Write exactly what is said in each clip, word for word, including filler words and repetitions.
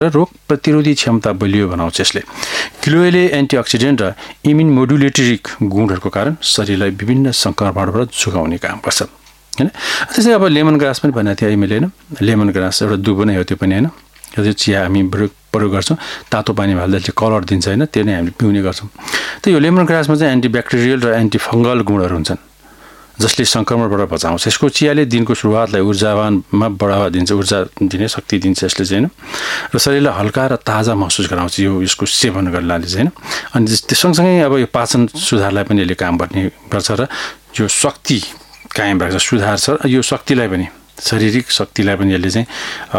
रोग प्रतिरोधी क्षमता बलियो बनाउँछ यसले। गिलोयले एन्टिअक्सिडेन्ट र इम्युन मोडुलेटरी गुणहरूको कारण शरीरलाई विभिन्न सङ्क्रमणबाट जोगाउने काम गर्छ हैन। त्यसै अब लेमन ग्रास पनि भनेको थिएँ मैले हैन। लेमन ग्रास एउटा दुबो नै हो त्यो पनि हैन। त्यो चिया हामी प्रयोग गर्छौँ, तातो पानीमा हाल्दा त्यसले कलर दिन्छ हैन, त्यो नै हामीले पिउने गर्छौँ। त यो लेमन ग्रासमा चाहिँ एन्टिब्याक्टेरियल र एन्टिफङ्गल गुणहरू हुन्छन् जसले सङ्क्रमणबाट बचाउँछ। यसको चियाले दिनको सुरुवातलाई ऊर्जावानमा बढावा दिन्छ, ऊर्जा दिने शक्ति दिन्छ यसले चाहिँ हैन, र शरीरलाई हल्का र ताजा महसुस गराउँछ यो यसको सेवन गर्नाले चाहिँ हैन। अनि त्यो सँगसँगै अब यो पाचन सुधारलाई पनि यसले काम गर्ने गर्छ र यो शक्ति कायम राख्छ, सुधार छ। यो शक्तिलाई पनि शारीरिक शक्तिलाई पनि यसले चाहिँ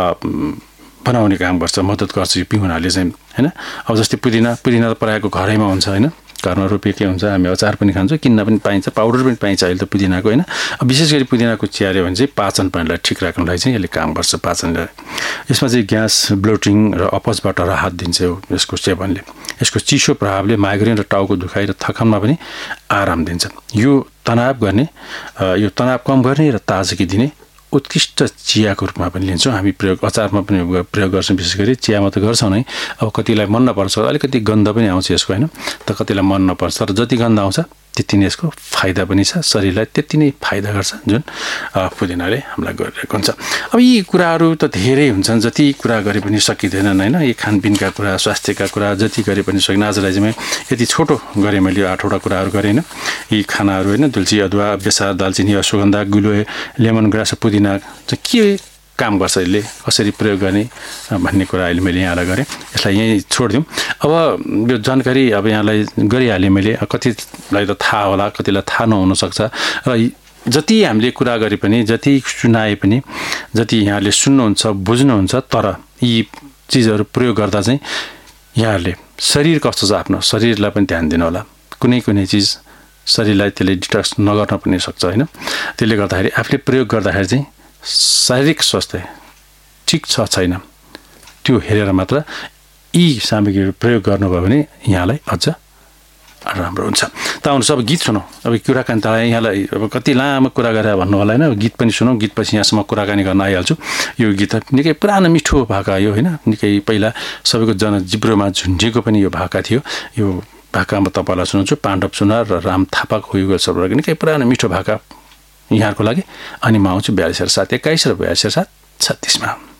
बनाउने काम गर्छ, मद्दत गर्छ यो पिउनाले चाहिँ हैन। अब जस्तै पुदिना पुदिना त प्रायःको घरैमा हुन्छ हैन, घरमा रोपेकै हुन्छ, हामी अचार पनि खान्छौँ, किन्न पनि पाइन्छ, पाउडर पनि पाइन्छ अहिले त पुदिनाको हैन। विशेष गरी पुदिनाको चियाले भने चाहिँ पाचन पानीलाई ठिक राख्नलाई चाहिँ यसले काम गर्छ पाचनलाई। यसमा चाहिँ ग्यास, ब्लोटिङ र अपचबाट राहत दिन्छ यो यसको सेवनले। यसको चिसो प्रभावले माइग्रेन र टाउको दुखाइ र थकानमा पनि आराम दिन्छ। यो तनाव गर्ने यो तनाव कम गर्ने र ताजगी दिने उत्कृष्ट चियाको रूपमा पनि लिन्छौँ हामी प्रयोग, अचारमा पनि प्रयोग गर्छौँ। विशेष गरी चियामा त गर्छौँ नै, अब कतिलाई मन नपर्छ, अलिकति गन्ध पनि आउँछ यसको हैन, त कतिलाई मन नपर्छ, र जति गन्ध आउँछ त्यति नै यसको फाइदा पनि छ, शरीरलाई त्यति नै फाइदा गर्छ जुन पुदिनाले हामीलाई गरिरहेको हुन्छ। अब यी कुराहरू त धेरै हुन्छन्, जति कुरा गरे पनि सकिँदैनन् हैन। यी खानपिनका कुरा, स्वास्थ्यका कुरा जति गरे पनि सकिन्न। आजलाई चाहिँ मैं यति छोटो गरेँ मैले, आठवटा कुराहरू गरेँ हैन। यी खानाहरू हैन, तुलसी, अदुवा, बेसार, दालचिनी, अश्वगन्धा, गिलोय, लेमन ग्रास, पुदिना चाहिँ के काम गर्छ, यसले कसरी प्रयोग गर्ने भन्ने कुरा अहिले मैले यहाँलाई गरेँ। यसलाई यहीँ छोडिदिउँ। अब यो जानकारी अब यहाँलाई गरिहालेँ मैले, कतिलाई त थाहा होला, कतिलाई थाहा नहुन सक्छ, र जति हामीले कुरा गरे पनि, जति सुनाए पनि, जति यहाँले सुन्नुहुन्छ बुझ्नुहुन्छ, तर यी चिजहरू प्रयोग गर्दा चाहिँ यहाँहरूले शरीर कस्तो छ आफ्नो शरीरलाई पनि ध्यान दिनु होला। कुनै कुनै चिज शरीरलाई त्यसले डिटक्स नगर्न पनि सक्छ हैन। त्यसले गर्दाखेरि आफूले प्रयोग गर्दाखेरि चाहिँ शारीरिक स्वास्थ्य ठिक छ छैन त्यो हेरेर मात्र यी सामग्रीहरू प्रयोग गर्नुभयो भने यहाँलाई अझ राम्रो हुन्छ। त आउनुहोस् अब गीत सुनौँ। अब कुराकानी त यहाँलाई अब कति लामो कुरा गरेर भन्नु होला होइन, गीत पनि सुनौँ, गीतपछि यहाँसम्म कुराकानी गर्न आइहाल्छु। यो गीत निकै पुरानो मिठो भाका यो होइन, निकै पहिला सबैको जनजिब्रोमा झुन्झेको पनि यो भाका थियो। यो भाकामा तपाईँलाई सुनाउँछु, पाण्डव सुनार र राम थापाको हुयुगल सबैको निकै पुरानो मिठो भाका यहाँहरूको लागि। अनि म आउँछु बयालिस र सात एक्काइस र बयालिस र सात छत्तिसमा।